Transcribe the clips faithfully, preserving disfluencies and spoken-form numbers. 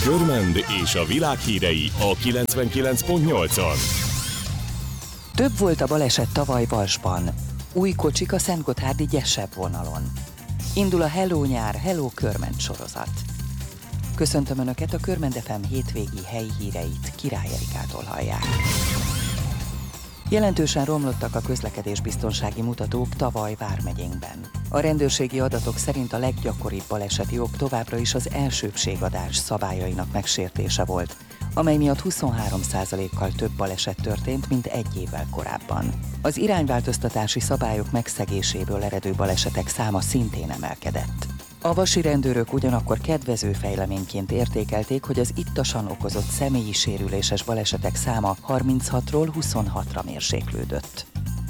Körmend és a világ hírei a kilencvenkilenc pont nyolcon. Több volt a baleset tavaly Vasban. Új kocsik a Szentgotthárdi Gyesebb vonalon. Indul a Hello nyár, Hello Körmend sorozat. Köszöntöm Önöket, a Körmend ef em hétvégi helyi híreit Király Erikától hallják. Jelentősen romlottak a közlekedésbiztonsági mutatók tavaly vármegyénkben. A rendőrségi adatok szerint a leggyakoribb baleseti ok továbbra is az elsőbbségadás szabályainak megsértése volt, amely miatt huszonhárom százalékkal több baleset történt, mint egy évvel korábban. Az irányváltoztatási szabályok megszegéséből eredő balesetek száma szintén emelkedett. A vasi rendőrök ugyanakkor kedvező fejleményként értékelték, hogy az ittasan okozott személyi sérüléses balesetek száma harminchatról huszonhatra mérséklődött.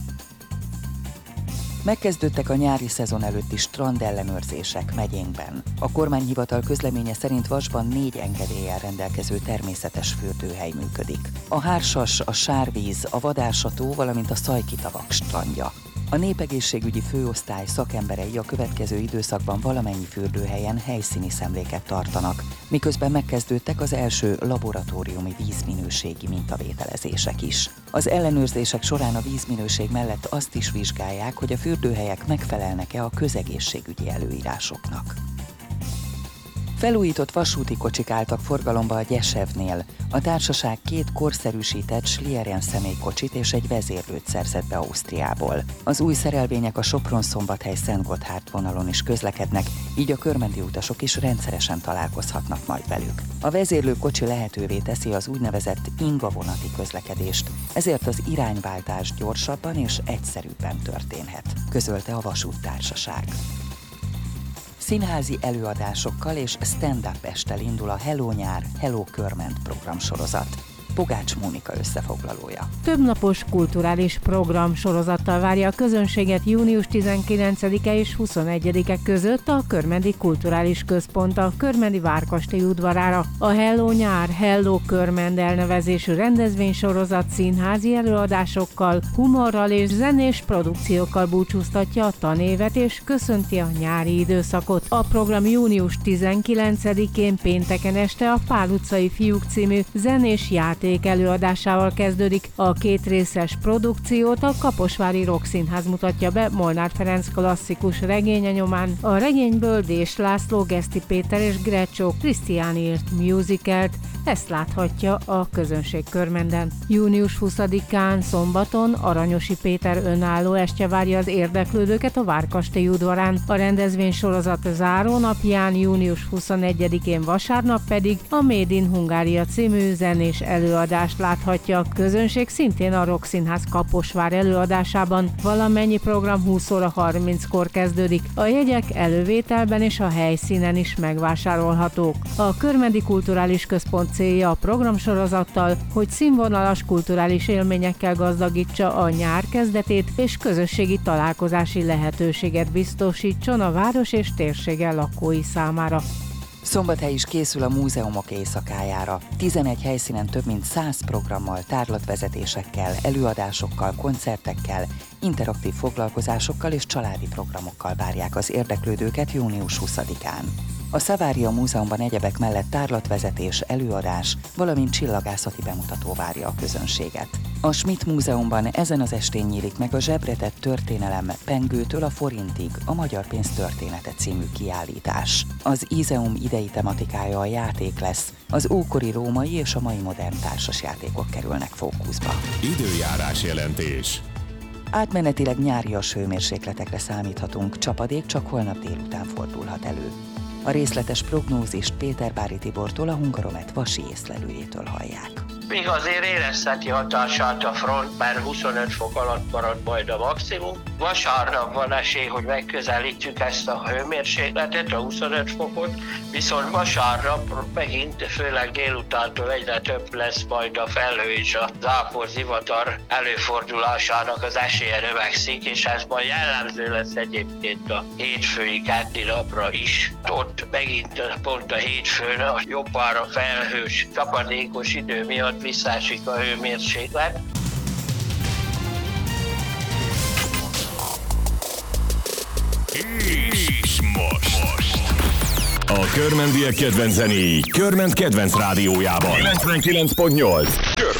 Megkezdődtek a nyári szezon előtti strandellenőrzések megyénkben. A kormányhivatal közleménye szerint Vasban négy engedéllyel rendelkező természetes fürdőhely működik. A Hársas, a Sárvíz, a Vadársató, valamint a Szajki-tavak strandja. A népegészségügyi főosztály szakemberei a következő időszakban valamennyi fürdőhelyen helyszíni szemléket tartanak, miközben megkezdődtek az első laboratóriumi vízminőségi mintavételezések is. Az ellenőrzések során a vízminőség mellett azt is vizsgálják, hogy a fürdőhelyek megfelelnek-e a közegészségügyi előírásoknak. Felújított vasúti kocsik álltak forgalomba a Gyesevnél. A társaság két korszerűsített Schlieren személykocsit és egy vezérlőt szerzett be Ausztriából. Az új szerelvények a Sopron-Szombathely-Szentgotthárd vonalon is közlekednek, így a körmendi utasok is rendszeresen találkozhatnak majd velük. A vezérlő kocsi lehetővé teszi az úgynevezett ingavonati közlekedést, ezért az irányváltás gyorsabban és egyszerűbben történhet, közölte a vasúttársaság. Színházi előadásokkal és stand-up esttel indul a Hello nyár, Hello Körmend programsorozat. Pogács Mónika összefoglalója. Többnapos kulturális program sorozattal várja a közönséget június tizenkilencedike és huszonegyedike között a Körmendi Kulturális Központ a Körmendi Várkastély udvarára. A Hello nyár, Hello Körmend elnevezésű rendezvénysorozat színházi előadásokkal, humorral és zenés produkciókkal búcsúztatja a tanévet és köszönti a nyári időszakot. A program június tizenkilencedikén pénteken este a Pál utcai fiúk című zenés játék előadásával kezdődik. A két részes produkciót a Kaposvári Rockszínház mutatja be Molnár Ferenc klasszikus regénye nyomán. A regényből Dés László, Geszti Péter és Grecsó Krisztián írt musicalt, ezt láthatja a közönség Körmenden. június huszadikán szombaton Aranyosi Péter önálló estje várja az érdeklődőket a Várkastély udvarán. A rendezvénysorozat záró napján, június huszonegyedikén vasárnap pedig a Made in Hungária című zenés előadást láthatja a közönség szintén a Rockszínház Kaposvár előadásában. Valamennyi program húsz óra harminckor kezdődik. A jegyek elővételben és a helyszínen is megvásárolhatók. A Körmendi Kulturális Központ célja a programsorozattal, hogy színvonalas kulturális élményekkel gazdagítsa a nyár kezdetét és közösségi találkozási lehetőséget biztosítson a város és térsége lakói számára. Szombathely is készül a múzeumok éjszakájára. tizenegy helyszínen több mint száz programmal, tárlatvezetésekkel, előadásokkal, koncertekkel, interaktív foglalkozásokkal és családi programokkal várják az érdeklődőket június huszadikán. A Szavária Múzeumban egyebek mellett tárlatvezetés, előadás, valamint csillagászati bemutató várja a közönséget. A Schmidt Múzeumban ezen az estén nyílik meg a Zsebretett történelem pengőtől a forintig, a magyar pénz története című kiállítás. Az Ízeum idei tematikája a játék lesz, az ókori római és a mai modern társasjátékok kerülnek fókuszba. Időjárás jelentés. Átmenetileg nyárias hőmérsékletekre számíthatunk, csapadék csak holnap délután fordulhat elő. A részletes prognózist Péterbári Tibortól, a Hungaromet vasi észlelőjétől hallják. Még azért érezheti hatását a front, mert huszonöt fok alatt marad majd a maximum. Vasárnap van esély, hogy megközelítjük ezt a hőmérsékletet, a huszonöt fokot, viszont vasárnap megint, főleg délutántól egyre több lesz majd a felhő és a zápor zivatar előfordulásának az esélye növekszik, és ez majd jellemző lesz egyébként a hétfői keddi napra is. Ott megint pont a hétfőn a jobbára felhős, csapadékos idő miatt visszaesik a hőmérséklet. És most, most A körmendiek kedvenc zenéi Körment kedvenc rádiójában. kilencvenkilenc pont nyolc Körment.